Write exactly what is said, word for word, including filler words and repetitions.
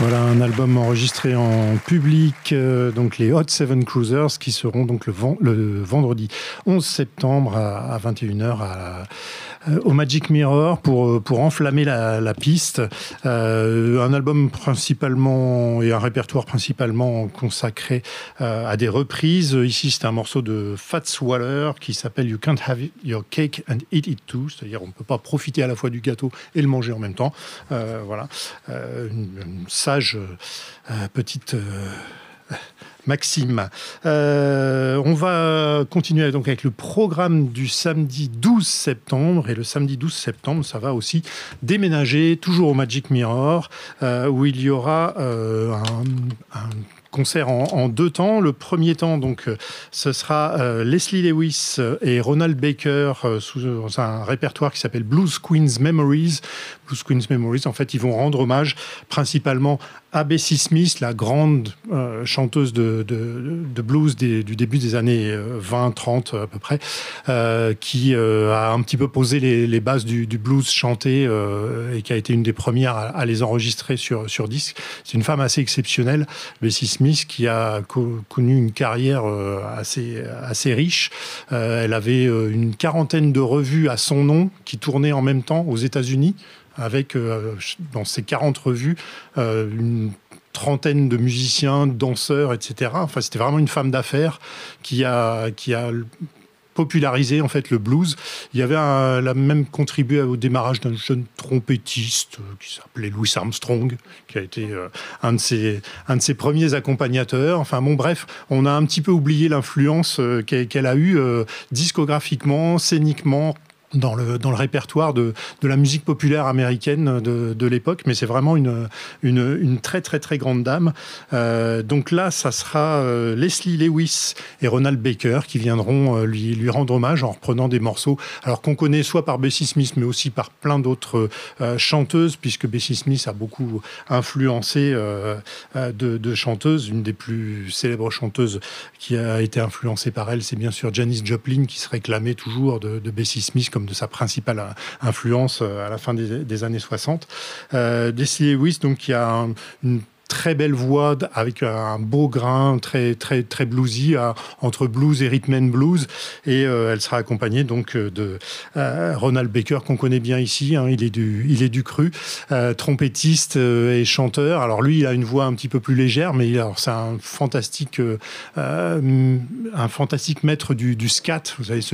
Voilà un album enregistré en public, euh, donc les Hot Seven Cruisers, qui seront donc le, vend- le vendredi onze septembre à, à vingt et une heures à, euh, au Magic Mirror pour, pour enflammer la, la piste. Euh, un album principalement et un répertoire principalement consacré euh, à des reprises. Ici, c'est un morceau de Fats Waller qui s'appelle You Can't Have Your Cake and Eat It Too, c'est-à-dire on ne peut pas profiter à la fois du gâteau et le manger en même temps. Euh, voilà, euh, une, une sage euh, petite euh, maxime. Euh, on va continuer donc avec le programme du samedi douze septembre. Et le samedi douze septembre, ça va aussi déménager, toujours au Magic Mirror, euh, où il y aura euh, un, un concert en, en deux temps. Le premier temps, donc, ce sera euh, Leslie Lewis et Ronald Baker euh, sous un répertoire qui s'appelle Blues Queen's Memories. Blues Queen's Memories, en fait, ils vont rendre hommage principalement à Bessie Smith, la grande euh, chanteuse de, de, de blues des, du début des années vingt trente à peu près, euh, qui euh, a un petit peu posé les, les bases du, du blues chanté euh, et qui a été une des premières à, à les enregistrer sur, sur disque. C'est une femme assez exceptionnelle, Bessie Smith, qui a co- connu une carrière euh, assez, assez riche. Euh, elle avait une quarantaine de revues à son nom qui tournaient en même temps aux États-Unis, avec euh, dans ces quarante revues euh, une trentaine de musiciens, de danseurs, et cetera. Enfin, c'était vraiment une femme d'affaires qui a, qui a popularisé en fait le blues. Il y avait un, la même contribué au démarrage d'un jeune trompettiste euh, qui s'appelait Louis Armstrong, qui a été euh, un de ses un de ses premiers accompagnateurs. Enfin bon, bref, on a un petit peu oublié l'influence euh, qu'elle, qu'elle a eue euh, discographiquement, scéniquement, dans le, dans le répertoire de, de la musique populaire américaine de, de l'époque, mais c'est vraiment une, une, une très très très grande dame. Euh, donc là, ça sera euh, Leslie Lewis et Ronald Baker qui viendront euh, lui, lui rendre hommage en reprenant des morceaux, alors qu'on connaît soit par Bessie Smith, mais aussi par plein d'autres euh, chanteuses, puisque Bessie Smith a beaucoup influencé euh, de, de chanteuses. Une des plus célèbres chanteuses qui a été influencée par elle, c'est bien sûr Janis Joplin, qui se réclamait toujours de, de Bessie Smith comme de sa principale influence à la fin des, des années soixante. Euh, Leslie Lewis, donc, qui a un, une très belle voix avec un beau grain très très très bluesy, à, entre blues et rhythm and blues, et euh, elle sera accompagnée donc de euh, Ronald Baker, qu'on connaît bien ici, hein, il est du il est du cru, euh, trompettiste euh, et chanteur. Alors lui, il a une voix un petit peu plus légère, mais il, alors c'est un fantastique euh, un fantastique maître du, du scat, vous savez, ce